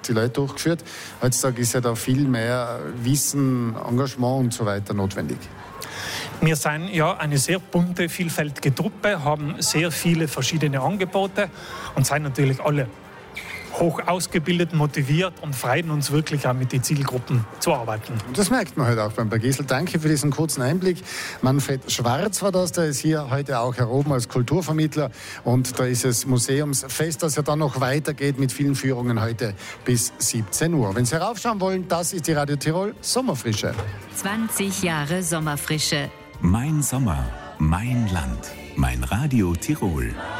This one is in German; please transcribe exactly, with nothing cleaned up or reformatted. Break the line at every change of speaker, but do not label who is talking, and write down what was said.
die Leute durchgeführt. Heutzutage ist ja da viel mehr Wissen, Engagement und so weiter notwendig.
Wir sind ja eine sehr bunte, vielfältige Truppe, haben sehr viele verschiedene Angebote und sind natürlich alle hoch ausgebildet, motiviert und freuen uns wirklich auch mit den Zielgruppen zu arbeiten.
Und das merkt man heute auch beim Bergisel. Danke für diesen kurzen Einblick. Manfred Schwarz war das, der ist hier heute auch heroben als Kulturvermittler. Und da ist es Museumsfest, das ja dann noch weitergeht mit vielen Führungen heute bis siebzehn Uhr. Wenn Sie heraufschauen wollen, das ist die Radio Tirol Sommerfrische.
zwanzig Jahre Sommerfrische.
Mein Sommer, mein Land, mein Radio Tirol.